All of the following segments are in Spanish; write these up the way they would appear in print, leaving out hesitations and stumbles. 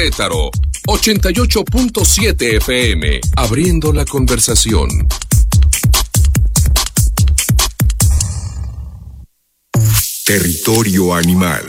Querétaro, 88.7 FM, abriendo la conversación. Territorio animal.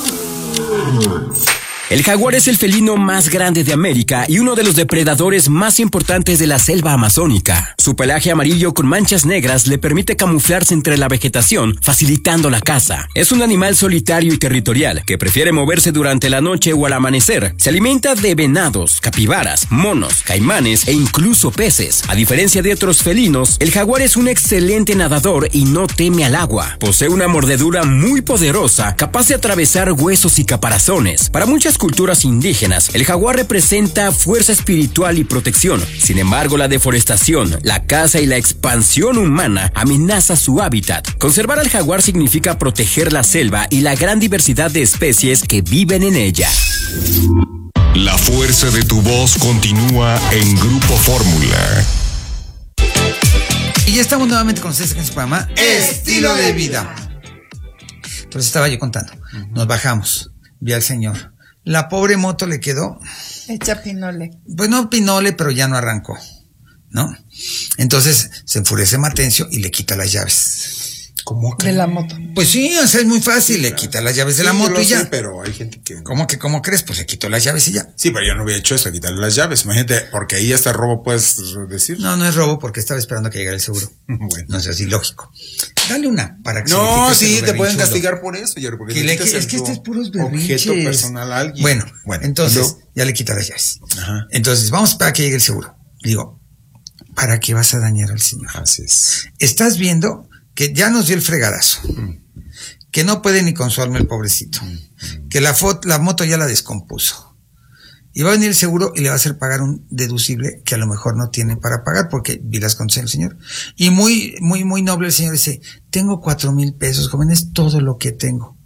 El jaguar es el felino más grande de América y uno de los depredadores más importantes de la selva amazónica. Su pelaje amarillo con manchas negras le permite camuflarse entre la vegetación, facilitando la caza. Es un animal solitario y territorial que prefiere moverse durante la noche o al amanecer. Se alimenta de venados, capibaras, monos, caimanes e incluso peces. A diferencia de otros felinos, el jaguar es un excelente nadador y no teme al agua. Posee una mordedura muy poderosa, capaz de atravesar huesos y caparazones. Para muchas culturas indígenas, el jaguar representa fuerza espiritual y protección. Sin embargo, la deforestación, la caza y la expansión humana amenaza su hábitat. Conservar al jaguar significa proteger la selva y la gran diversidad de especies que viven en ella. La fuerza de tu voz continúa en Grupo Fórmula. Y ya estamos nuevamente con ustedes en su programa Estilo de Vida. Entonces estaba yo contando. Nos bajamos, vi al señor. La pobre moto le quedó hecha pinole. Pues no pinole, pero ya no arrancó, ¿no? Entonces se enfurece Matencio y le quita las llaves. ¿Cómo que? De la moto. Pues sí, o sea, es muy fácil, le quita las llaves de la moto y ya. Sé, pero hay gente que... ¿Cómo crees? Pues le quitó las llaves y ya. Sí, pero yo no hubiera hecho eso, quitarle las llaves. Imagínate, porque ahí hasta robo puedes decir. No es robo porque estaba esperando que llegara el seguro. Bueno. No es así lógico. Dale una para que no, sí, te pueden castigar por eso, porque es que este es puros berrinches. Objeto personal a alguien. Bueno, entonces ya le quita las llaves. Ajá. Entonces vamos para que llegue el seguro. Digo, ¿para qué vas a dañar al señor? Así es. Estás viendo que ya nos dio el fregadazo, que no puede ni con su alma el pobrecito, que la moto ya la descompuso. Y va a venir el seguro y le va a hacer pagar un deducible que a lo mejor no tiene para pagar porque vi las condiciones del señor. Y muy noble el señor dice, tengo 4,000 pesos, joven, es todo lo que tengo.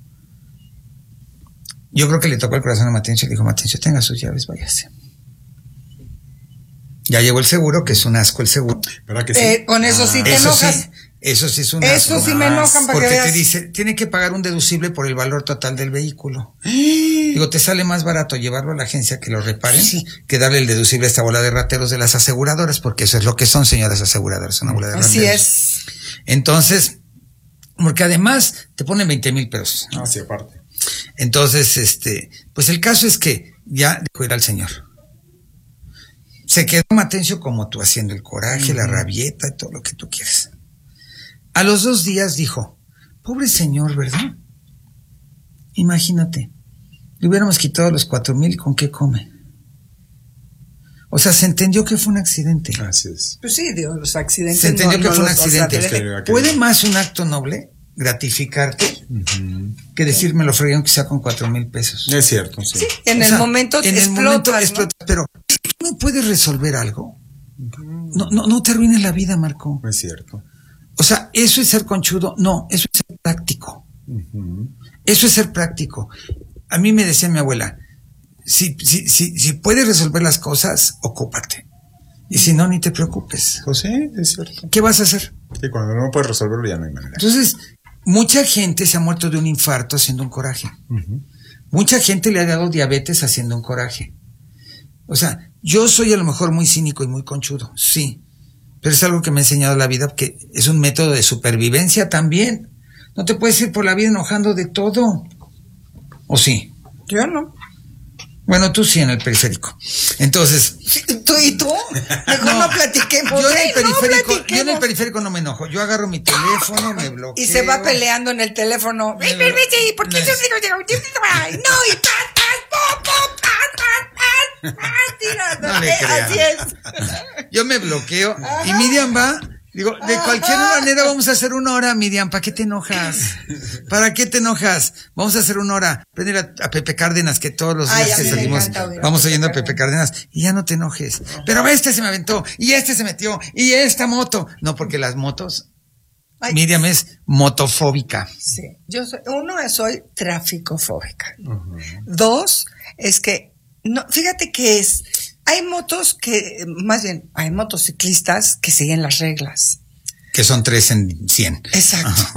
Yo creo que le tocó el corazón a Matencio y le dijo, Matencio, tenga sus llaves, váyase. Ya llegó el seguro, que es un asco el seguro. ¿Verdad que sí? Con eso sí te enojas. Sí, eso sí es un asco. Eso sí me enojan para porque que veas. Te dice, tiene que pagar un deducible por el valor total del vehículo. Digo, te sale más barato llevarlo a la agencia que lo reparen, que darle el deducible a esta bola de rateros de las aseguradoras, porque eso es lo que son, señoras aseguradoras, una bola de rateros. Así es. Entonces, porque además te ponen 20,000 pesos. Ah, sí, aparte. Entonces, pues el caso es que ya dejó ir al señor. Se quedó Matencio como tú, haciendo el coraje, la rabieta y todo lo que tú quieras. A los 2 días dijo, pobre señor, ¿verdad? Imagínate, le hubiéramos quitado los 4,000, ¿con qué come? O sea, se entendió que fue un accidente. Así es. Pues sí, Dios, los accidentes. Se entendió que fue un accidente. O sea, ¿puede más un acto noble gratificarte que decir me lo fregué aunque sea con 4,000 pesos? Es cierto, sí. Sí, en el momento explotas, ¿no? Pero ¿no puedes resolver algo? No te arruines la vida, Marco. Es cierto. O sea, ¿eso es ser conchudo? No, eso es ser práctico. Eso es ser práctico. A mí me decía mi abuela, si puedes resolver las cosas, ocúpate. Y si no, ni te preocupes. Pues sí, es cierto. ¿Qué vas a hacer? Que cuando no puedes resolverlo ya no hay manera. Entonces, mucha gente se ha muerto de un infarto haciendo un coraje. Mucha gente le ha dado diabetes haciendo un coraje. O sea, yo soy a lo mejor muy cínico y muy conchudo, sí. Pero es algo que me ha enseñado la vida, que es un método de supervivencia también. No te puedes ir por la vida enojando de todo. ¿O sí? Yo no. Bueno, tú sí en el periférico. Entonces... Sí, ¿tú y tú? Mejor no platiquemos. Yo en el periférico no me enojo. Yo agarro mi teléfono, me bloqueo. Y se va peleando en el teléfono. ¿Por qué yo digo? No, y así es. Yo me bloqueo. Y Miriam va... Digo, de cualquier manera vamos a hacer 1 hora, Miriam. ¿Para qué te enojas? ¿Para qué te enojas? Vamos a hacer 1 hora. Prender a Pepe Cárdenas, que todos los días que salimos vamos oyendo a Pepe Cárdenas. Y ya no te enojes. Pero este se me aventó, y este se metió, y esta moto. No, porque las motos... Miriam es motofóbica. Sí. Soy tráficofóbica. 2, es que... No, fíjate que hay hay motociclistas que siguen las reglas. Que son 3 en 100. Exacto. Bueno.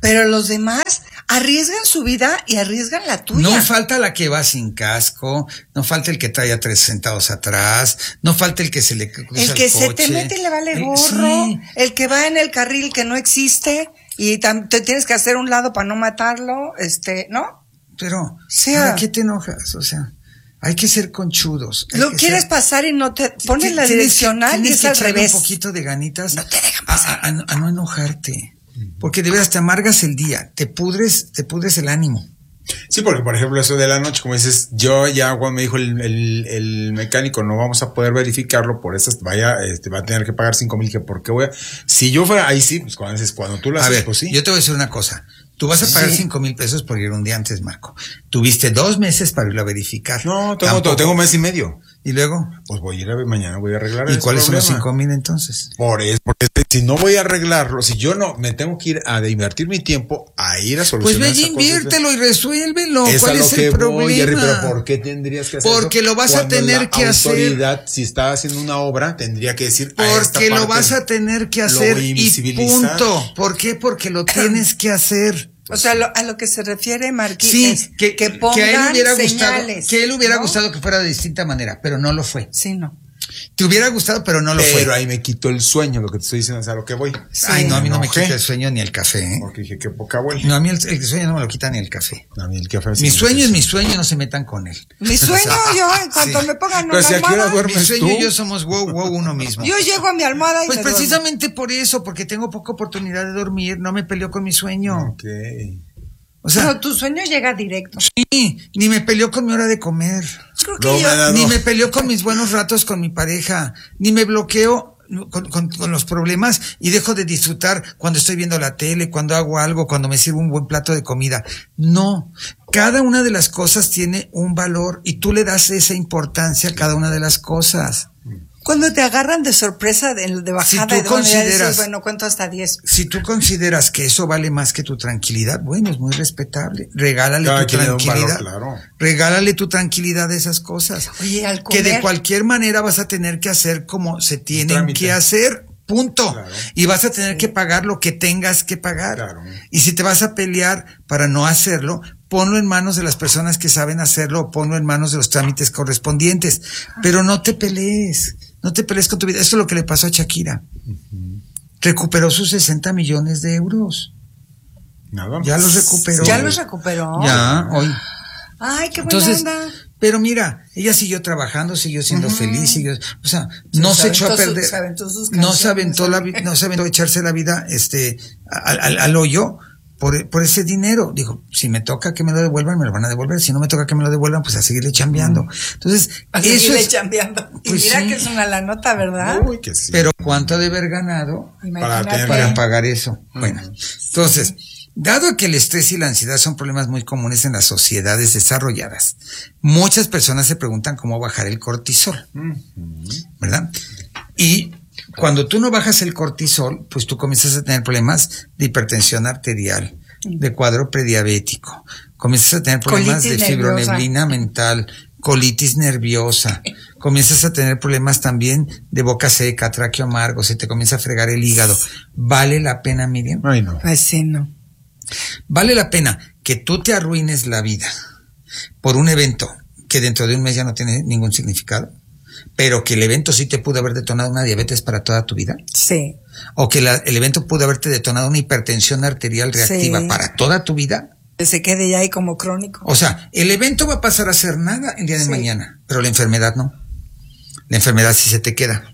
Pero los demás arriesgan su vida y arriesgan la tuya. No falta la que va sin casco, no falta el que trae a 3 sentados atrás, no falta el que se le cruza el que coche. se te mete y le vale gorro, Sí. el que va en el carril que no existe y te tienes que hacer un lado para no matarlo, ¿no? Pero, sea, ¿para qué te enojas? O sea, hay que ser conchudos. Lo quieres pasar y no te pones la direccional y es al revés. Un poquito de ganitas No te dejan pasar. a no enojarte. Porque de veras te amargas el día, te pudres el ánimo. Sí, porque por ejemplo eso de la noche, como dices, yo ya cuando me dijo el mecánico, no vamos a poder verificarlo por esas, va a tener que pagar 5,000, que por qué voy a, si yo fuera, ahí sí, pues cuando tú lo haces, pues sí. Yo te voy a decir una cosa, tú vas a pagar 5,000 pesos por ir un día antes, Marco. Tuviste 2 meses para irlo a verificar. No, tengo 1 mes y medio. ¿Y luego? Pues mañana voy a arreglar. ¿Y cuáles son los 5,000 entonces? Porque si no voy a arreglarlo, si yo no, me tengo que ir a invertir mi tiempo a ir a solucionar. Pues ve y inviértelo y resuélvelo. ¿Cuál es el problema? Jerry, pero ¿por qué tendrías que hacer porque eso? lo vas a tener que hacer. La autoridad, si está haciendo una obra, tendría que decir. Porque lo vas a tener que hacer y punto. ¿Por qué? Porque lo tienes que hacer. O sea, a lo que se refiere Marquín sí, es que pongan a él hubiera señales, gustado, que él hubiera ¿no? gustado que fuera de distinta manera, pero no lo fue. Sí, no. Te hubiera gustado, pero no lo fue. Pero ahí me quitó el sueño, lo que te estoy diciendo, es a lo que voy. Sí, ay, no, a mí no me quita el sueño ni el café, ¿eh? Porque dije, qué poca abuela. No, a mí el sueño no me lo quita ni el café. A mí el café mi sueño es mi sueño, no se metan con él. Mi sueño, yo, en cuanto me pongan una almohada. Mi sueño y yo somos wow uno mismo. Yo llego a mi almohada y pues me precisamente por eso, porque tengo poca oportunidad de dormir, no me peleo con mi sueño. Ok. O sea, pero tu sueño llega directo. Sí, ni me peleó con mi hora de comer. Creo que ni me peleó con mis buenos ratos con mi pareja, ni me bloqueo con los problemas y dejo de disfrutar cuando estoy viendo la tele, cuando hago algo, cuando me sirvo un buen plato de comida. No, cada una de las cosas tiene un valor y tú le das esa importancia a cada una de las cosas. Cuando te agarran de sorpresa de bajada, si tú consideras, bueno, cuento hasta 10. Si tú consideras que eso vale más que tu tranquilidad, bueno, es muy respetable. Regálale tu tranquilidad. Valor, claro. Regálale tu tranquilidad de esas cosas. Oye, al comer, que de cualquier manera vas a tener que hacer como se tienen que hacer. Punto. Claro. Y vas a tener que pagar lo que tengas que pagar. Claro. Y si te vas a pelear para no hacerlo, ponlo en manos de las personas que saben hacerlo o ponlo en manos de los trámites correspondientes. Pero no te pelees. No te pelees con tu vida. Esto es lo que le pasó a Shakira. Recuperó sus 60 millones de euros. Nada más. Ya los recuperó. ¿Ya los recuperó? Ya, hoy. Ay, qué buena onda. Pero mira, ella siguió trabajando, siguió siendo feliz, o sea, no se echó a perder, no se aventó echarse la vida, al hoyo por ese dinero. Dijo, si me toca que me lo devuelvan, me lo van a devolver, si no me toca que me lo devuelvan, pues a seguirle chambeando. Entonces, a seguirle chambeando. Y pues mira sí, que es una la nota, ¿verdad? Uy, que sí. Pero ¿cuánto ha de haber ganado para pagar eso? Bueno, entonces, dado que el estrés y la ansiedad son problemas muy comunes en las sociedades desarrolladas, muchas personas se preguntan cómo bajar el cortisol, ¿verdad? Y cuando tú no bajas el cortisol, pues tú comienzas a tener problemas de hipertensión arterial, de cuadro prediabético, comienzas a tener problemas de fibroneblina mental, colitis nerviosa, comienzas a tener problemas también de boca seca, tráqueo amargo, se te comienza a fregar el hígado. ¿Vale la pena, Miriam? Ay, no. Pues sí, no. ¿Vale la pena que tú te arruines la vida por un evento que dentro de un mes ya no tiene ningún significado? Pero que el evento sí te pudo haber detonado una diabetes para toda tu vida. Sí. O que el evento pudo haberte detonado una hipertensión arterial reactiva para toda tu vida. Que se quede ya ahí como crónico. O sea, el evento va a pasar a ser nada el día de mañana, pero la enfermedad no. La enfermedad sí se te queda.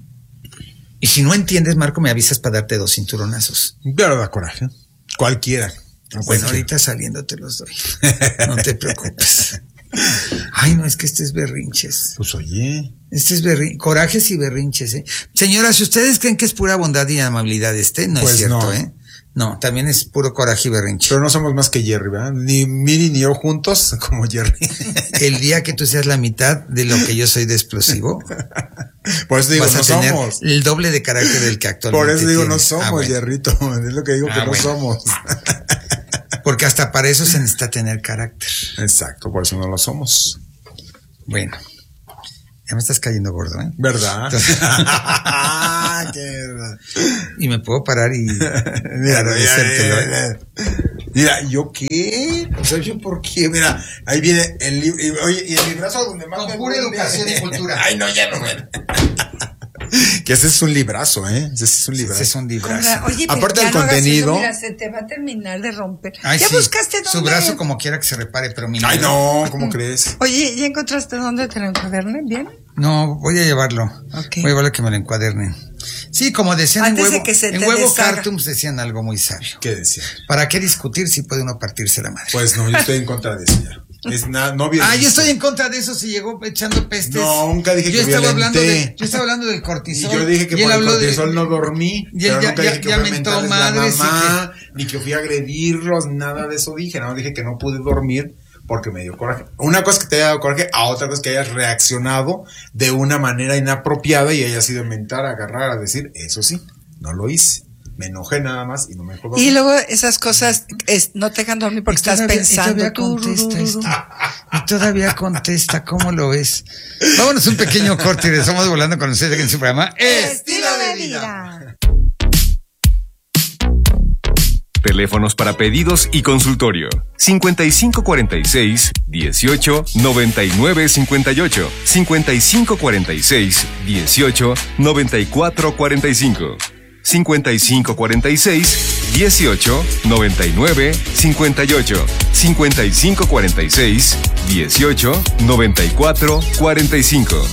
Y si no entiendes, Marco, me avisas para darte 2 cinturonazos. Pero da coraje. Cualquiera. Bueno, ahorita saliendo te los doy. No te preocupes. Ay, no, es que este es berrinches. Pues oye. Este es corajes y berrinches, ¿eh? Señoras, si ustedes creen que es pura bondad y amabilidad no pues es cierto, no. ¿eh? No, también es puro coraje y berrinche. Pero no somos más que Jerry, ¿verdad? Ni Miri ni yo juntos como Jerry. El día que tú seas la mitad de lo que yo soy de explosivo, por eso digo, vas a no tener somos. El doble de carácter del que actualmente Por eso digo, tienes. no somos, bueno. Jerrito. Es lo que digo, que no somos. Porque hasta para eso se necesita tener carácter. Exacto, por eso no lo somos. Bueno. Ya me estás cayendo gordo, ¿eh? ¿Verdad? Entonces, y me puedo parar y agradecértelo, ¿eh? Mira, ¿yo qué? O sea, ¿yo por qué? Mira, ahí viene el libro. Oye, y el librazo donde más con pura educación y cultura. Ay, no, ya no, bueno. Que ese es un librazo, ¿eh? Ese es un librazo. Ese es un librazo. Oye, aparte pero del ya no contenido. hagas eso, mira, se te va a terminar de romper. Ay, ¿Ya sí, buscaste dónde? su brazo como quiera que se repare, pero mi Ay, no, ¿cómo crees? Oye, ¿ya encontraste dónde te lo encuadernen? ¿Bien? No, voy a llevarlo. Ok. Voy a llevarlo que me lo encuadernen. Sí, como decían Antes en de huevo, que se en te huevo deshaga. Cartoons decían algo muy sabio. ¿Qué decía? ¿Para qué discutir si puede uno partirse la madre? Pues no, yo estoy en contra de eso ya. Es nada, no violencia. Yo estoy en contra de eso si llegó echando pestes. No, nunca dije yo que estaba violenté. yo estaba hablando del cortisol. Y yo dije que y por él el habló cortisol no dormí, y él pero nunca dije que ya fui a mentó mentarles la madres y mamá, ni que fui a agredirlos, nada de eso dije. No, dije que no pude dormir porque me dio coraje. Una cosa es que te haya dado coraje, a otra cosa es que hayas reaccionado de una manera inapropiada y hayas ido a mentar, a agarrar, a decir, eso sí, no lo hice. Me enojé nada más y no me dejó dormir. Y luego esas cosas no te dejan dormir porque estás pensando. Y todavía contesta, ¿cómo lo ves? Vámonos un pequeño corte y estamos volando con ustedes en su programa Estilo de vida. Teléfonos para pedidos y consultorio. 5546-18-9958. 5546-18-9445. 5546-18-9958. 5546-18-9445.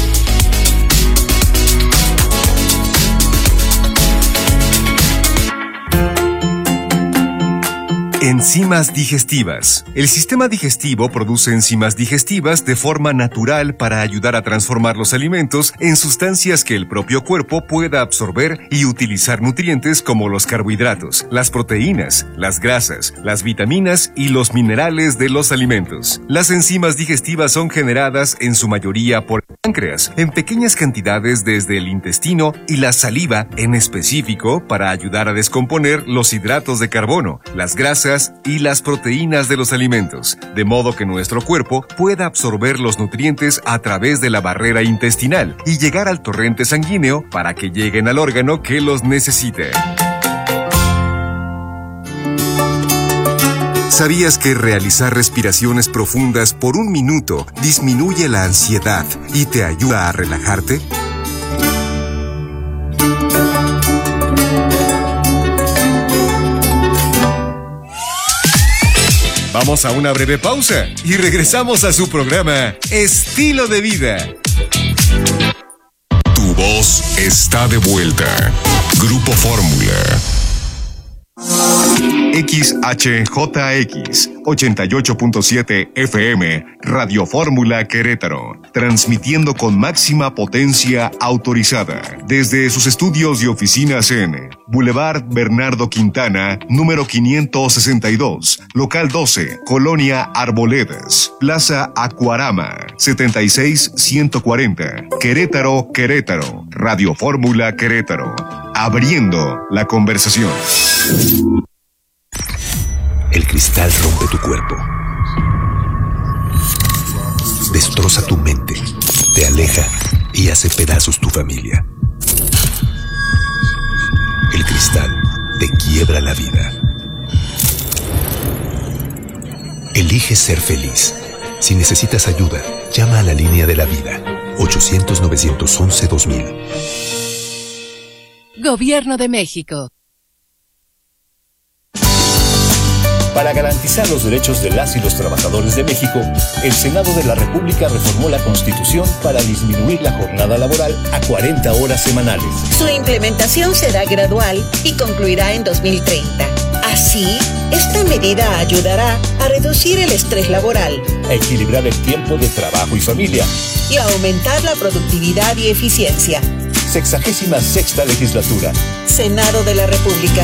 Enzimas digestivas. El sistema digestivo produce enzimas digestivas de forma natural para ayudar a transformar los alimentos en sustancias que el propio cuerpo pueda absorber y utilizar nutrientes como los carbohidratos, las proteínas, las grasas, las vitaminas y los minerales de los alimentos. Las enzimas digestivas son generadas en su mayoría por el páncreas, en pequeñas cantidades desde el intestino y la saliva en específico para ayudar a descomponer los hidratos de carbono, las grasas y las proteínas de los alimentos, de modo que nuestro cuerpo pueda absorber los nutrientes a través de la barrera intestinal y llegar al torrente sanguíneo para que lleguen al órgano que los necesite. ¿Sabías que realizar respiraciones profundas por 1 minuto disminuye la ansiedad y te ayuda a relajarte? Vamos a una breve pausa y regresamos a su programa Estilo de Vida. Tu voz está de vuelta. Grupo Fórmula. XHJX 88.7 FM, Radio Fórmula Querétaro, transmitiendo con máxima potencia autorizada desde sus estudios y oficinas en Boulevard Bernardo Quintana, número 562, local 12, Colonia Arboledas, Plaza Acuarama, 76140, Querétaro, Querétaro, Radio Fórmula Querétaro, abriendo la conversación. El cristal rompe tu cuerpo, destroza tu mente, te aleja y hace pedazos tu familia. El cristal te quiebra la vida. Elige ser feliz. Si necesitas ayuda, llama a la línea de la vida, 800-911-2000. Gobierno de México. Para garantizar los derechos de las y los trabajadores de México, el Senado de la República reformó la Constitución para disminuir la jornada laboral a 40 horas semanales. Su implementación será gradual y concluirá en 2030. Así, esta medida ayudará a reducir el estrés laboral, a equilibrar el tiempo de trabajo y familia y a aumentar la productividad y eficiencia. 66ª legislatura. Senado de la República.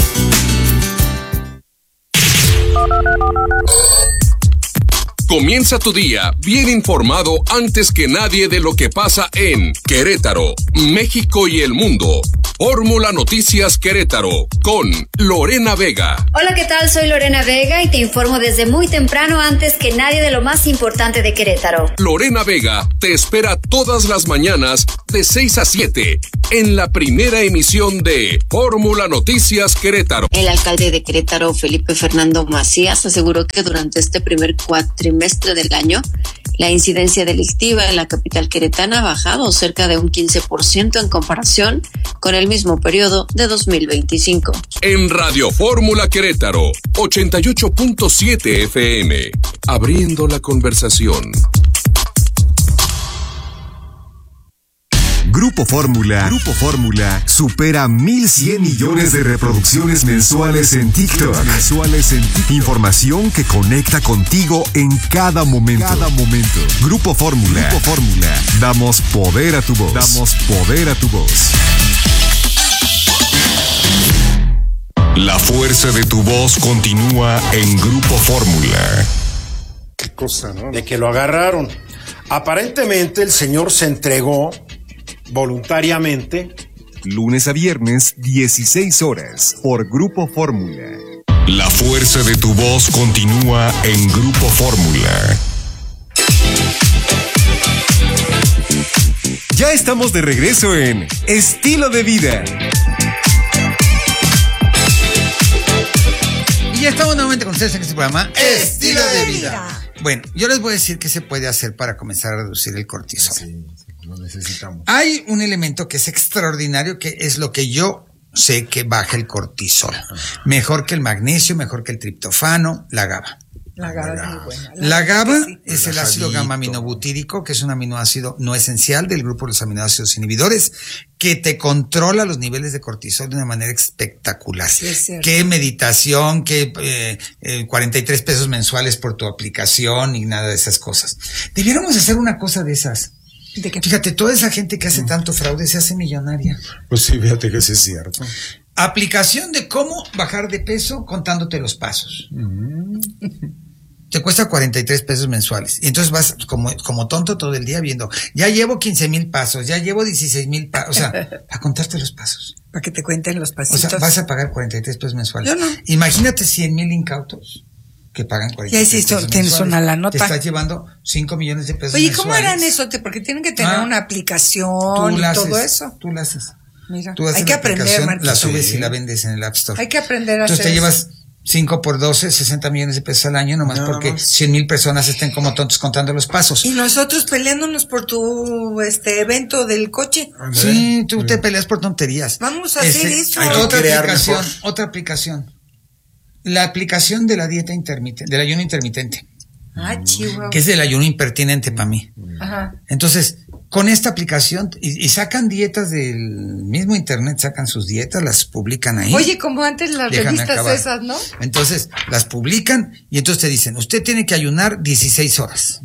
Comienza tu día bien informado antes que nadie de lo que pasa en Querétaro, México y el mundo. Fórmula Noticias Querétaro con Lorena Vega. Hola, ¿qué tal? Soy Lorena Vega y te informo desde muy temprano antes que nadie de lo más importante de Querétaro. Lorena Vega te espera todas las mañanas de 6 a 7 en la primera emisión de Fórmula Noticias Querétaro. El alcalde de Querétaro, Felipe Fernando Macías, aseguró que durante este primer cuatrimestre del año, la incidencia delictiva en la capital queretana ha bajado cerca de un 15% en comparación con el mismo periodo de 2025. En Radio Fórmula Querétaro, 88.7 FM, abriendo la conversación. Grupo Fórmula supera 1,100 millones de reproducciones mensuales en TikTok. Información que conecta contigo en cada momento. Grupo Fórmula. Damos poder a tu voz. La fuerza de tu voz continúa en Grupo Fórmula. Qué cosa, ¿no? De que lo agarraron. Aparentemente el señor se entregó voluntariamente. Lunes a viernes, 16 horas, por Grupo Fórmula. La fuerza de tu voz continúa en Grupo Fórmula. Ya estamos de regreso en Estilo de Vida. Y ya estamos nuevamente con ustedes en este programa Estilo de Vida. Bueno, yo les voy a decir qué se puede hacer para comenzar a reducir el cortisol. Sí, lo necesitamos. Hay un elemento que es extraordinario, que es lo que yo sé que baja el cortisol. Mejor que el magnesio, mejor que el triptofano, la GABA. La GABA es muy buena. La GABA es el ácido gamma-aminobutírico, que es un aminoácido no esencial del grupo de los aminoácidos inhibidores, que te controla los niveles de cortisol de una manera espectacular. Sí, es cierto. Qué meditación, qué 43 pesos mensuales por tu aplicación y nada de esas cosas. Debiéramos hacer una cosa de esas. ¿De qué? Fíjate, toda esa gente que hace tanto fraude se hace millonaria. Pues sí, fíjate que sí es cierto. Aplicación de cómo bajar de peso contándote los pasos. Te cuesta 43 pesos mensuales. Y entonces vas como tonto todo el día viendo, ya llevo 15,000 pasos, ya llevo 16,000 pasos. O sea, a contarte los pasos. Para que te cuenten los O pasitos. sea, vas a pagar 43 pesos mensuales. Yo no. Imagínate 100,000 incautos que pagan 43 Ya hiciste, pesos tienes mensuales. una la nota. Te estás llevando 5 millones de pesos Oye, mensuales. ¿cómo harán eso? Porque tienen que tener una aplicación y todo eso. Tú la haces. Mira, Tú haces hay que la aprender, aplicación, Martín. la subes y la vendes en el App Store. Hay que aprender a Entonces hacer te llevas eso. 5 por 12, 60 millones de pesos al año, nomás porque 100,000 personas estén como tontos contando los pasos. Y nosotros peleándonos por tu evento del coche. Sí, tú te peleas por tonterías. Vamos a hacer eso. hay que Otra crear aplicación, mejor. otra aplicación. La aplicación de la dieta intermitente, del ayuno intermitente, Ah, chihuahua. que es del ayuno impertinente para mí. Ajá. Entonces, con esta aplicación, y sacan dietas del mismo internet, sacan sus dietas, las publican ahí. Oye, como antes las Déjame revistas acabar. esas, ¿no? Entonces, las publican y entonces te dicen, usted tiene que ayunar 16 horas.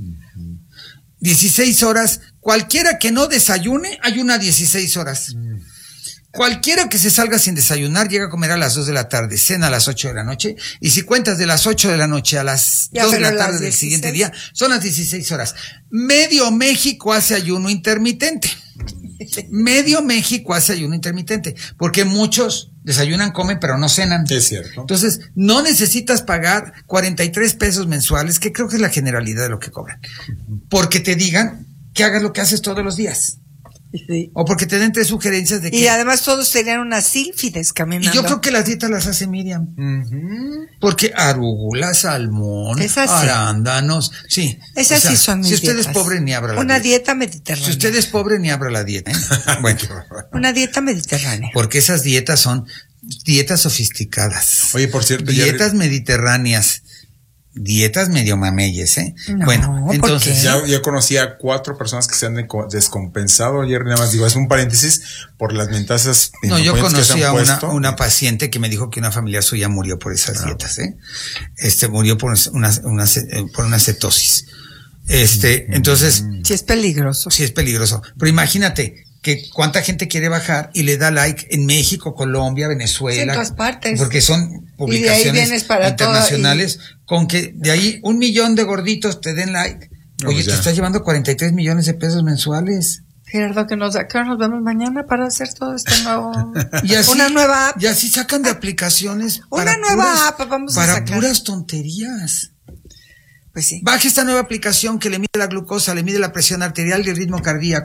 16 horas, cualquiera que no desayune, ayuna 16 horas. Cualquiera que se salga sin desayunar llega a comer a las 2 de la tarde, cena a las 8 de la noche, y si cuentas de las 8 de la noche a las Ya, 2 de pero la tarde las del 16. siguiente día, son las 16 horas. Medio México hace ayuno intermitente. Medio México hace ayuno intermitente, porque muchos desayunan, comen, pero no cenan. Es cierto. Entonces, no necesitas pagar 43 pesos mensuales, que creo que es la generalidad de lo que cobran, porque te digan que hagas lo que haces todos los días. Sí. O porque te den 3 sugerencias de que... Y además todos tenían unas sílfides caminando. Y yo creo que las dietas las hace Miriam. Porque arugula, salmón, Esas sí. arándanos, sí. Esas sí son mis Si usted dietas. es pobre, ni abra la Una dieta. dieta mediterránea. Si usted es pobre, ni abra la dieta. Bueno, Una dieta mediterránea. porque esas dietas son dietas sofisticadas. Oye, por cierto, dietas mediterráneas. Dietas medio mameyes, ¿eh? No, bueno, ¿por entonces... qué? Ya conocí a 4 personas que se han descompensado ayer, nada más digo, es un paréntesis por las mentazas. No, yo que se conocí han a puesto. una paciente que me dijo que una familiar suya murió por esas dietas, ¿eh? Murió por una cetosis. Entonces, Sí es peligroso. sí es peligroso. Pero imagínate que cuánta gente quiere bajar y le da like en México, Colombia, Venezuela. Sí, en todas partes. Porque son Y de ahí publicaciones vienes para internacionales con que de ahí 1 millón de gorditos te den like. No, Oye, pues te ya. estás llevando 43 millones de pesos mensuales. Gerardo, ¿qué nos vemos mañana para hacer todo este nuevo... Y así, una nueva app. Y así sacan de aplicaciones. Una para nueva puras- app vamos a para sacar. puras tonterías. Pues sí. Baje esta nueva aplicación que le mide la glucosa, le mide la presión arterial y el ritmo cardíaco.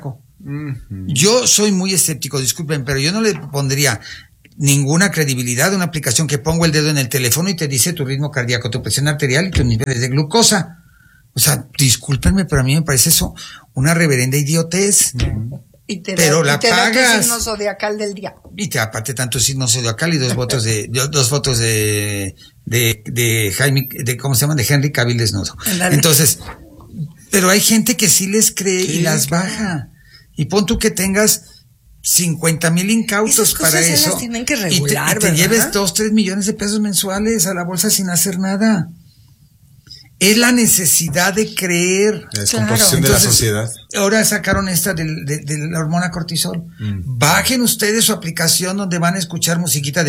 Yo soy muy escéptico, disculpen, pero yo no le pondría ninguna credibilidad a una aplicación que pongo el dedo en el teléfono y te dice tu ritmo cardíaco, tu presión arterial y tus niveles de glucosa. O sea, discúlpenme, pero a mí me parece eso una reverenda idiotez. Y te pero da, la y te pagas. da tu signo zodiacal del día. Y te aparte tanto signo zodiacal y dos fotos de Jaime, ¿cómo se llaman? De Henry Cavill desnudo. Andale. Entonces, pero hay gente que sí les cree y las baja. Y pon tú que tengas 50,000 incautos para eso. Las tienen que regular, y te lleves 2-3 millones de pesos mensuales a la bolsa sin hacer nada. Es la necesidad de creer. La descomposición de la sociedad. Ahora sacaron esta de la hormona cortisol. Bajen ustedes su aplicación donde van a escuchar musiquita de...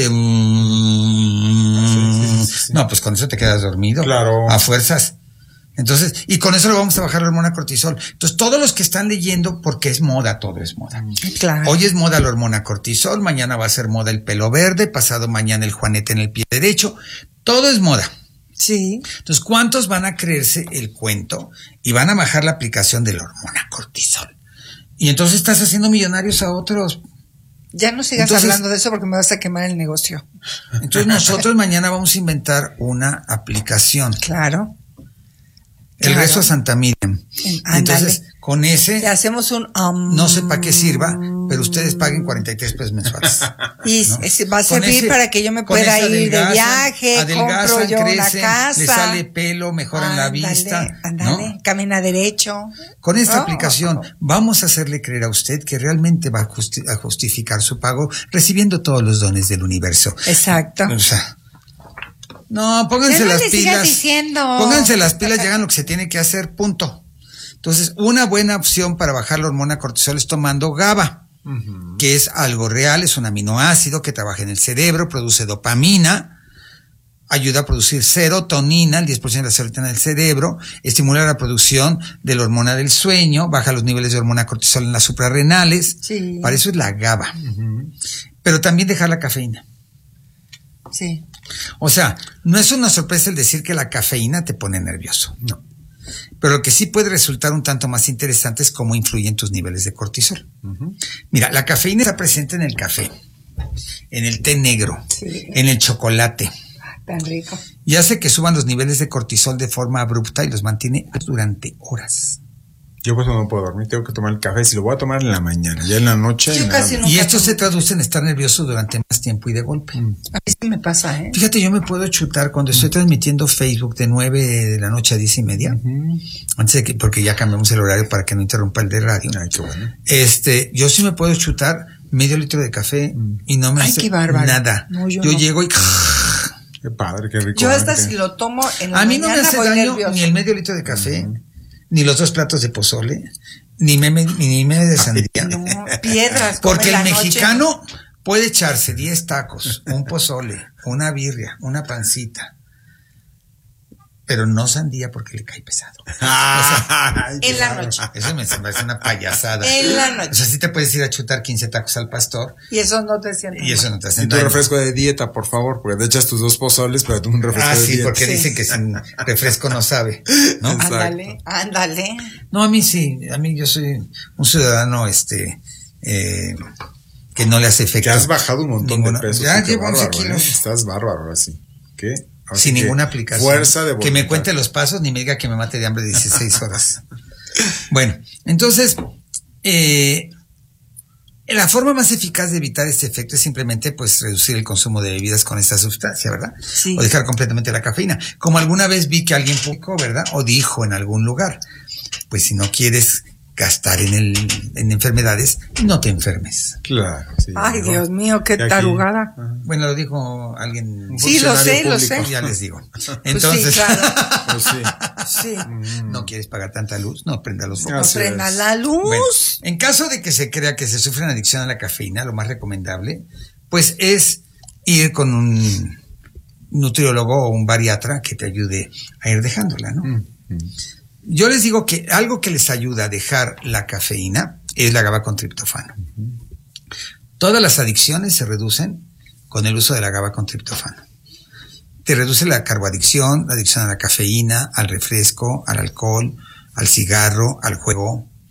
Sí. No, pues con eso te quedas dormido. Claro. A fuerzas. Entonces, y con eso le vamos a bajar la hormona cortisol. Entonces, todos los que están leyendo, porque es moda, todo es moda. Claro. Hoy es moda la hormona cortisol, mañana va a ser moda el pelo verde, pasado mañana el juanete en el pie derecho. Todo es moda. Sí. Entonces, ¿cuántos van a creerse el cuento y van a bajar la aplicación de la hormona cortisol? Y entonces estás haciendo millonarios a otros. Ya no sigas hablando de eso porque me vas a quemar el negocio. Entonces, nosotros mañana vamos a inventar una aplicación. Claro. El rezo a Santa Miriam. Entonces, con ese... Le hacemos un... no sé para qué sirva, pero ustedes paguen 43 pesos mensuales. Y ¿no? va a servir para que yo me pueda ir de viaje, compro yo crecen, una casa. Le sale pelo, mejoran la vista. Ándale, ¿no? Camina derecho. Con esta aplicación vamos a hacerle creer a usted que realmente va a justificar su pago recibiendo todos los dones del universo. Exacto. O sea... No, pónganse las pilas. Pónganse las pilas y hagan lo que se tiene que hacer, punto. Entonces, una buena opción para bajar la hormona cortisol es tomando GABA, que es algo real, es un aminoácido que trabaja en el cerebro, produce dopamina, ayuda a producir serotonina, el 10% de la serotonina del cerebro, estimula la producción de la hormona del sueño, baja los niveles de hormona cortisol en las suprarrenales. Sí. Para eso es la GABA. Pero también dejar la cafeína. Sí. O sea, no es una sorpresa el decir que la cafeína te pone nervioso, no. Pero lo que sí puede resultar un tanto más interesante es cómo influyen tus niveles de cortisol. Mira, la cafeína está presente en el café, en el té negro, en el chocolate. Tan rico. Y hace que suban los niveles de cortisol de forma abrupta y los mantiene durante horas. Yo pues no puedo dormir, tengo que tomar el café, si lo voy a tomar en la mañana, ya en la noche. Y esto se traduce en estar nervioso durante más tiempo y de golpe. A mí sí me pasa, ¿eh? Fíjate, yo me puedo chutar cuando estoy transmitiendo Facebook de 9 de la noche a 10:30, antes de que, porque ya cambiamos el horario para que no interrumpa el de radio. Ay, qué bueno. Yo sí me puedo chutar medio litro de café y no me hace nada. No, yo llego y... Qué padre, qué rico. Yo hasta si lo tomo en la a mí mañana no me hace voy daño nervioso. ni el medio litro de café, ni los 2 platos de pozole, ni medio de sandía. No, piedras. Porque el come la mexicano puede echarse 10 tacos, un pozole, una birria, una pancita, pero no sandía porque le cae pesado. O sea, en la noche. Eso me parece una payasada. En la noche. O sea, sí te puedes ir a chutar 15 tacos al pastor. Y eso no te sientes Y eso no te hace Y tu refresco de dieta, por favor, porque te echas tus 2 pozoles, pero tú un refresco de dieta. Sí, porque dicen que sin refresco no sabe, ¿no? Ándale. No, a mí sí, yo soy un ciudadano, que no le hace efecto. Que has bajado un montón de pesos. Ya llevo 11 kilos. Estás bárbaro, así. ¿Qué? Sin ninguna aplicación. Fuerza de voluntad. Que me cuente los pasos ni me diga que me mate de hambre 16 horas. Bueno, entonces, la forma más eficaz de evitar este efecto es simplemente pues reducir el consumo de bebidas con esta sustancia, ¿verdad? Sí. O dejar completamente la cafeína. Como alguna vez vi que alguien publicó, ¿verdad? O dijo en algún lugar, pues si no quieres gastar en enfermedades, no te enfermes. Claro. Sí, ay, ¿no? Dios mío, qué tarugada. Bueno, lo dijo alguien. Sí, lo sé. Ya les digo. Entonces, pues sí, claro. Pues sí. ¿No quieres pagar tanta luz? No prenda los focos. No prenda la luz. Bueno, en caso de que se crea que se sufre una adicción a la cafeína, lo más recomendable, pues es ir con un nutriólogo o un bariatra que te ayude a ir dejándola, ¿no? Yo les digo que algo que les ayuda a dejar la cafeína es la GABA con triptofano. Todas las adicciones se reducen con el uso de la GABA con triptofano. Te reduce la carboadicción, la adicción a la cafeína, al refresco, al alcohol, al cigarro, al juego,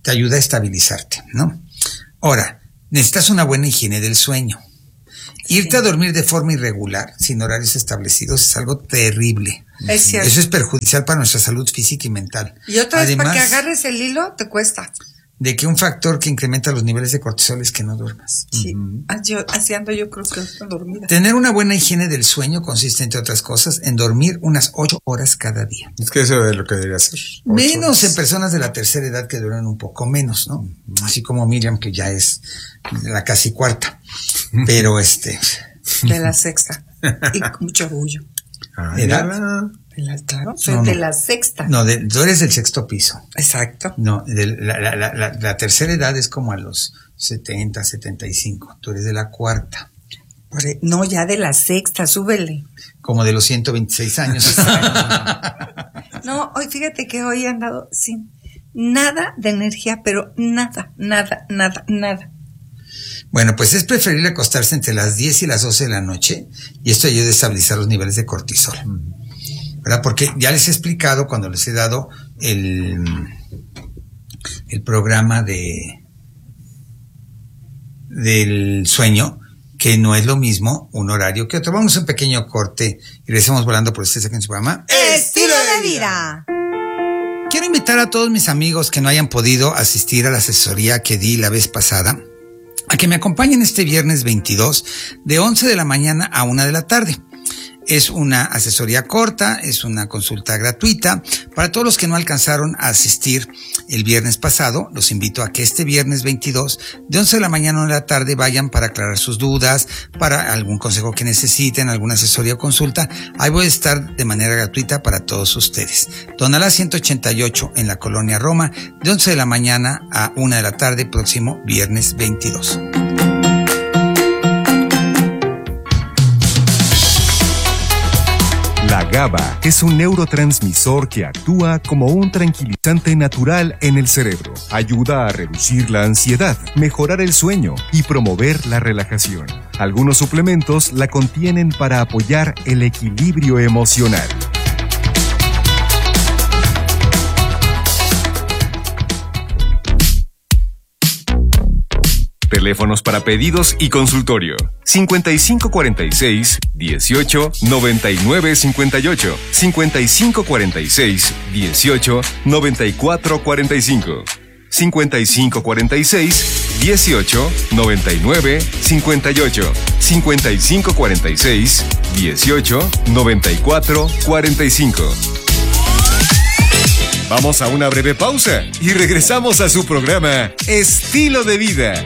te ayuda a estabilizarte, ¿no? Ahora, necesitas una buena higiene del sueño. Irte a dormir de forma irregular, sin horarios establecidos, es algo terrible. Es cierto. Eso es perjudicial para nuestra salud física y mental. Y otra vez, Además, para que agarres el hilo, te cuesta. De que un factor que incrementa los niveles de cortisol es que no duermas. Sí, así ando yo creo que estoy dormida. Tener una buena higiene del sueño consiste, entre otras cosas, en dormir unas 8 horas cada día. Es que eso es lo que debería hacer. Menos en personas de la tercera edad que duermen un poco menos, ¿no? Así como Miriam, que ya es la casi cuarta. Pero De la sexta. Y con mucho orgullo. ¿Edad? Claro, soy de la sexta. No, tú eres del sexto piso. Exacto. No, la tercera edad es como a los 70, 75. Tú eres de la cuarta. No, ya de la sexta, súbele. Como de los 126 años. No, hoy fíjate que hoy he andado sin nada de energía, pero nada. Bueno, pues es preferible acostarse entre las 10 y las 12 de la noche y esto ayuda a estabilizar los niveles de cortisol. ¿Verdad? Porque ya les he explicado cuando les he dado el programa del sueño, que no es lo mismo un horario que otro. Vamos a un pequeño corte y regresamos volando por ustedes aquí en su programa Estilo de Vida. Quiero invitar a todos mis amigos que no hayan podido asistir a la asesoría que di la vez pasada a que me acompañen este viernes 22 de 11 de la mañana a 1 de la tarde. Es una asesoría corta, es una consulta gratuita. Para todos los que no alcanzaron a asistir el viernes pasado, los invito a que este viernes 22, de 11 de la mañana a 1 de la tarde, vayan para aclarar sus dudas, para algún consejo que necesiten, alguna asesoría o consulta. Ahí voy a estar de manera gratuita para todos ustedes. Tonalá 188 en la Colonia Roma, de 11 de la mañana a 1 de la tarde, próximo viernes 22. La GABA es un neurotransmisor que actúa como un tranquilizante natural en el cerebro. Ayuda a reducir la ansiedad, mejorar el sueño y promover la relajación. Algunos suplementos la contienen para apoyar el equilibrio emocional. Teléfonos para pedidos y consultorio: 5546-18-9958, 5546-18-9445, 5546-18-9958, 5546-18-9445. Vamos a una breve pausa y regresamos a su programa Estilo de Vida.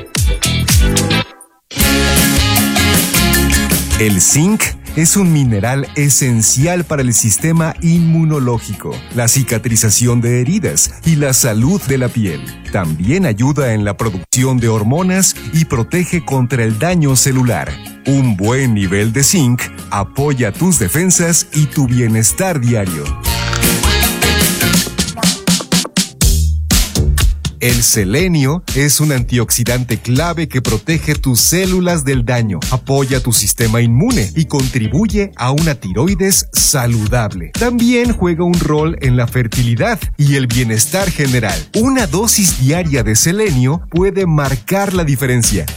El zinc es un mineral esencial para el sistema inmunológico, la cicatrización de heridas y la salud de la piel. También ayuda en la producción de hormonas y protege contra el daño celular. Un buen nivel de zinc apoya tus defensas y tu bienestar diario. El selenio es un antioxidante clave que protege tus células del daño, apoya tu sistema inmune y contribuye a una tiroides saludable. También juega un rol en la fertilidad y el bienestar general. Una dosis diaria de selenio puede marcar la diferencia.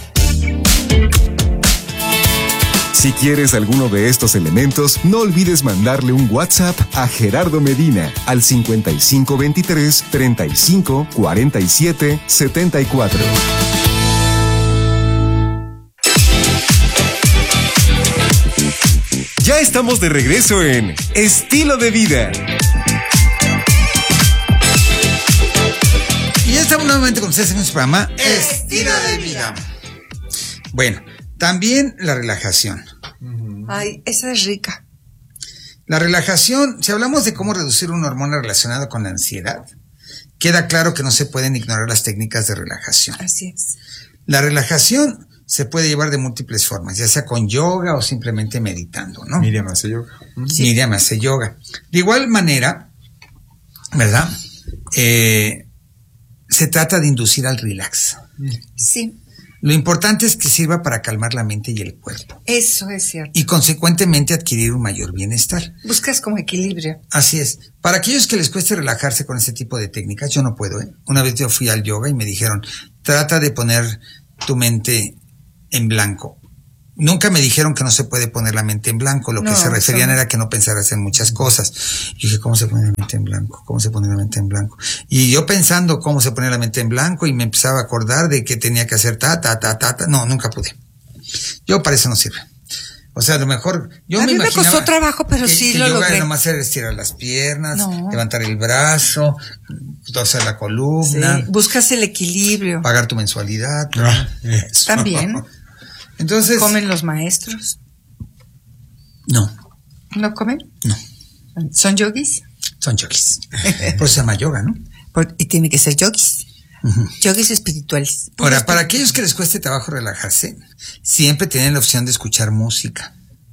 Si quieres alguno de estos elementos, no olvides mandarle un WhatsApp a Gerardo Medina al 5523 35 47 74. Ya estamos de regreso en Estilo de Vida. Y ya estamos nuevamente con ustedes en su programa Estilo de Vida. Bueno, también la relajación. Ay, esa es rica. La relajación, si hablamos de cómo reducir una hormona relacionada con la ansiedad, queda claro que no se pueden ignorar las técnicas de relajación. Así es. La relajación se puede llevar de múltiples formas, ya sea con yoga o simplemente meditando, ¿no? Miriam hace yoga. Sí. Miriam hace yoga. De igual manera, ¿verdad? Se trata de inducir al relax. Sí. Lo importante es que sirva para calmar la mente y el cuerpo. Eso es cierto. Y consecuentemente adquirir un mayor bienestar. Buscas como equilibrio. Así es. Para aquellos que les cueste relajarse con este tipo de técnicas, yo no puedo, ¿eh? Una vez yo fui al yoga y me dijeron, trata de poner tu mente en blanco. Nunca me dijeron que no se puede poner la mente en blanco. Lo que se referían era que no pensaras en muchas cosas. Y dije, ¿cómo se pone la mente en blanco? ¿Cómo se pone la mente en blanco? Y yo pensando cómo se pone la mente en blanco y me empezaba a acordar de que tenía que hacer ta. No, nunca pude. Yo para eso no sirve. O sea, a lo mejor yo a me mí me imaginaba costó trabajo, pero sí que lo yoga logré. nomás era estirar las piernas, levantar el brazo, torcer la columna. Sí, buscas el equilibrio. Pagar tu mensualidad. También. Entonces, ¿comen los maestros? No. ¿No comen? No. ¿Son yogis? Son yogis. Pues se llama yoga, ¿no? Y tiene que ser yogis. Yogis espirituales. Ahora, para aquellos que les cueste trabajo relajarse, siempre tienen la opción de escuchar música.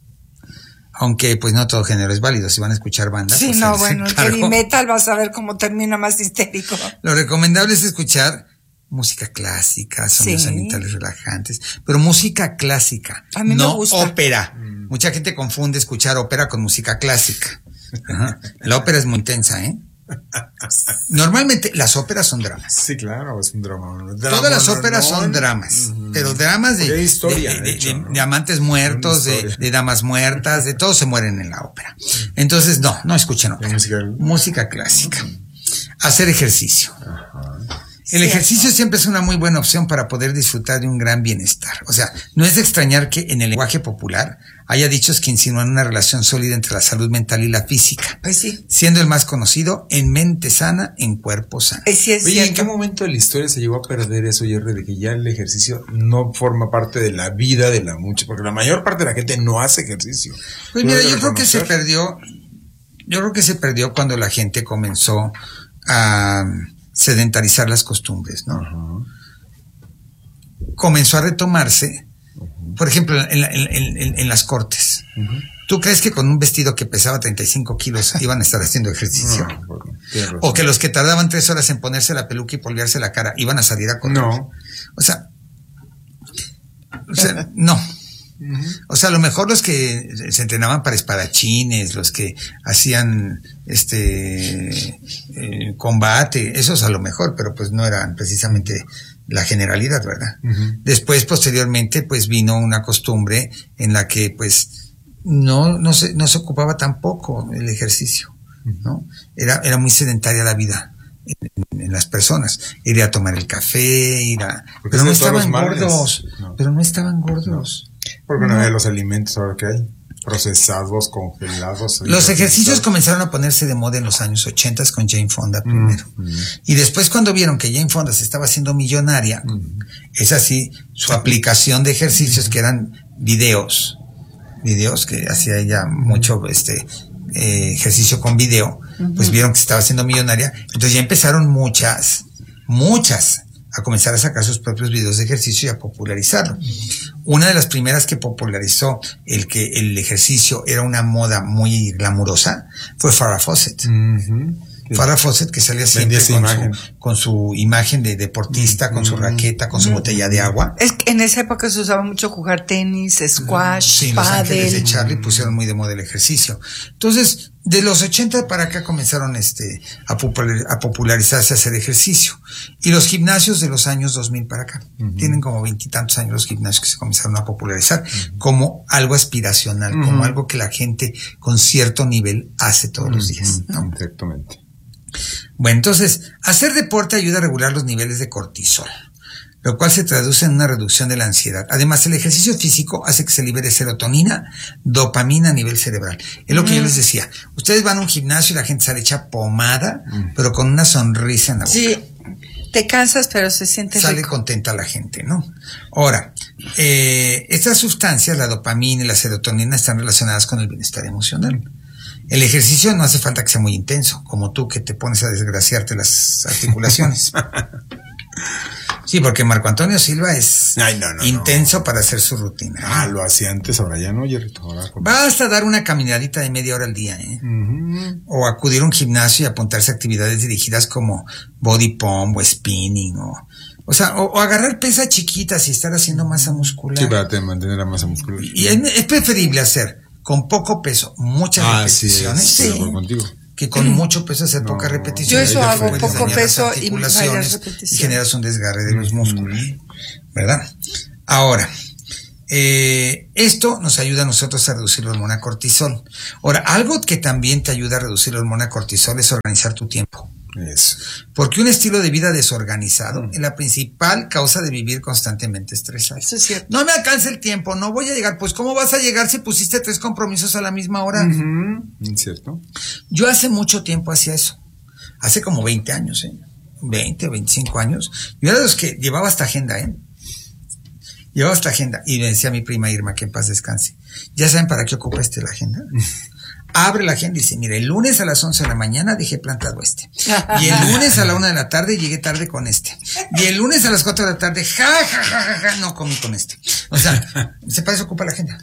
Aunque pues no todo género es válido. Si van a escuchar bandas. Sí, pues, no, bueno, el heavy metal vas a ver cómo termina más histérico. Lo recomendable es escuchar música clásica, sonidos ambientales relajantes, pero música clásica, a mí no me gusta. Ópera. Mucha gente confunde escuchar ópera con música clásica. Ajá. La ópera es muy intensa, ¿eh? Normalmente las óperas son dramas. Sí, claro, es un drama. Todas las óperas son dramas, pero dramas de historia, de amantes muertos, de damas muertas, de todos se mueren en la ópera. Entonces, no escuchen ópera. Música clásica. Hacer ejercicio. El ejercicio siempre es una muy buena opción para poder disfrutar de un gran bienestar. O sea, no es de extrañar que en el lenguaje popular haya dichos que insinúan una relación sólida entre la salud mental y la física. Pues sí. Siendo el más conocido, en mente sana, en cuerpo sano. Sí, es Oye, cierto. ¿en qué momento de la historia se llegó a perder eso, Jerry, de que ya el ejercicio no forma parte de la vida de la mucha? Porque la mayor parte de la gente no hace ejercicio. Pues mira, yo creo que se perdió cuando la gente comenzó a sedentarizar las costumbres, ¿no? Comenzó a retomarse, por ejemplo, en las cortes. ¿Tú crees que con un vestido que pesaba 35 kilos iban a estar haciendo ejercicio? ¿O que los que tardaban 3 horas en ponerse la peluca y polvearse la cara iban a salir a correr? No. O sea, no. O sea, a lo mejor los que se entrenaban para espadachines, los que hacían combate, esos a lo mejor, pero pues no eran precisamente la generalidad, ¿verdad? Después, posteriormente, pues vino una costumbre en la que pues no se ocupaba tampoco el ejercicio, ¿no? Era muy sedentaria la vida en las personas, ir a tomar el café, pero no estaban gordos, Porque no había los alimentos ahora que hay, procesados, congelados. Los ejercicios comenzaron a ponerse de moda en los años 80 con Jane Fonda primero. Y después cuando vieron que Jane Fonda se estaba haciendo millonaria, es así, su aplicación de ejercicios que eran videos que hacía ella mucho ejercicio con video, pues vieron que se estaba haciendo millonaria, entonces ya empezaron muchas a comenzar a sacar sus propios videos de ejercicio y a popularizarlo. Una de las primeras que popularizó el que el ejercicio era una moda muy glamurosa fue Farrah Fawcett. Farrah Fawcett, que salía siempre con su imagen de deportista, con su raqueta, con su botella de agua. Es que en esa época se usaba mucho jugar tenis, squash, sí, Los Ángeles de Charlie pusieron muy de moda el ejercicio. Entonces, de los 80 para acá comenzaron a popularizarse, a hacer ejercicio. Y los gimnasios de los años 2000 para acá. Tienen como 20 y tantos años los gimnasios que se comenzaron a popularizar como algo aspiracional, como algo que la gente con cierto nivel hace todos los días, ¿no? Exactamente. Bueno, entonces, hacer deporte ayuda a regular los niveles de cortisol, lo cual se traduce en una reducción de la ansiedad. Además, el ejercicio físico hace que se libere serotonina, dopamina a nivel cerebral. Es lo que yo les decía. Ustedes van a un gimnasio y la gente sale hecha pomada, pero con una sonrisa en la boca. Sí, te cansas, pero se siente sale rico. Contenta la gente, ¿no? Ahora, estas sustancias, la dopamina y la serotonina, están relacionadas con el bienestar emocional. El ejercicio no hace falta que sea muy intenso, como tú que te pones a desgraciarte las articulaciones. Sí, porque Marco Antonio Silva es intenso para hacer su rutina. Lo hacía antes, ahora ya no, Jerry. Basta dar una caminadita de media hora al día, o acudir a un gimnasio y apuntarse a actividades dirigidas como body pump o spinning o O sea, o agarrar pesas chiquitas y estar haciendo masa muscular. Sí, para mantener la masa muscular. Y es preferible hacer con poco peso muchas repeticiones. Sí, contigo. Que con mucho peso hacer pocas repeticiones. Yo eso hago, poco peso y varias repeticiones. Y generas un desgarre de los músculos, ¿verdad? Ahora, esto nos ayuda a nosotros a reducir la hormona cortisol. Ahora, algo que también te ayuda a reducir la hormona cortisol es organizar tu tiempo. Eso. Porque un estilo de vida desorganizado es la principal causa de vivir constantemente estresado. Eso es cierto. No me alcanza el tiempo, no voy a llegar. Pues ¿cómo vas a llegar si pusiste 3 compromisos a la misma hora? ¿Cierto? Yo hace mucho tiempo hacía eso. Hace como 20 años, 20 o 25 años. Yo era de los que llevaba esta agenda, Llevaba esta agenda. Y le decía a mi prima Irma, que en paz descanse. ¿Ya saben para qué ocupa la agenda? Abre la agenda y dice, mira, el lunes a las 11 de la mañana dejé plantado este. Y el lunes a la 1 de la tarde llegué tarde con este. Y el lunes a las 4 de la tarde, no comí con este. O sea, para eso ocupa la agenda.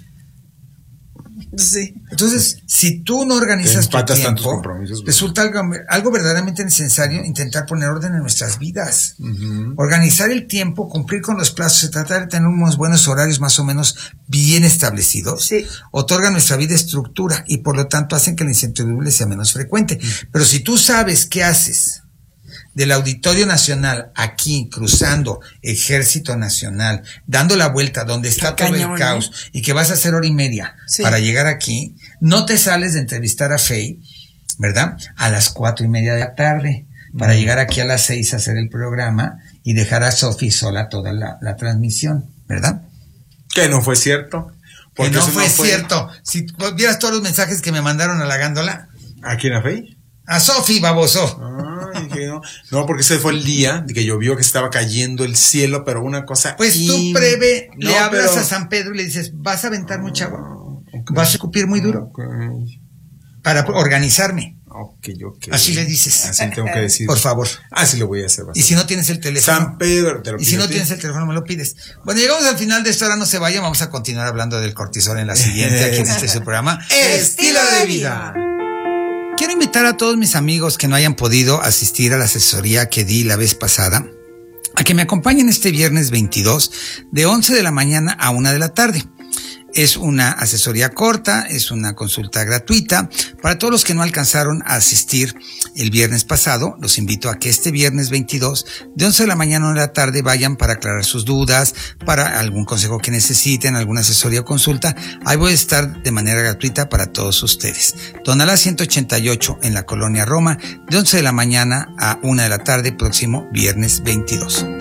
Sí. Entonces, si tú no organizas tu tiempo, resulta algo verdaderamente necesario intentar poner orden en nuestras vidas. Organizar el tiempo, cumplir con los plazos, se trata de tener unos buenos horarios más o menos bien establecidos. Sí. Otorga a nuestra vida estructura y por lo tanto hacen que la incertidumbre sea menos frecuente. Pero si tú sabes qué haces del Auditorio Nacional, aquí, cruzando Ejército Nacional, dando la vuelta donde está todo el caos, y que vas a hacer 1:30 para llegar aquí, no te sales de entrevistar a Fey, ¿verdad? A las 4:30 de la tarde, para llegar aquí a las 6 a hacer el programa y dejar a Sofi sola toda la transmisión, ¿verdad? Que no fue cierto. Que no fue cierto. Si vieras todos los mensajes que me mandaron halagándola. ¿A quién, a Fey? A Sofi, baboso. No, porque ese fue el día de que llovió, que estaba cayendo el cielo, pero una cosa... Pues tú le hablas a San Pedro y le dices, vas a aventar mucha agua, vas a escupir muy duro, para organizarme. Así le dices. Así tengo que decir. Por favor. Así lo voy a hacer. Y si no tienes el teléfono. San Pedro, te lo pido. Y si no tienes el teléfono, me lo pides. Bueno, llegamos al final de esto, ahora no se vayan, vamos a continuar hablando del cortisol en la siguiente, aquí en este programa. Estilo de vida. Quiero invitar a todos mis amigos que no hayan podido asistir a la asesoría que di la vez pasada a que me acompañen este viernes 22 de 11 de la mañana a 1 de la tarde. Es una asesoría corta, es una consulta gratuita. Para todos los que no alcanzaron a asistir el viernes pasado, los invito a que este viernes 22, de 11 de la mañana a 1 de la tarde, vayan para aclarar sus dudas, para algún consejo que necesiten, alguna asesoría o consulta. Ahí voy a estar de manera gratuita para todos ustedes. Tonalá 188 en la Colonia Roma, de 11 de la mañana a 1 de la tarde, próximo viernes 22.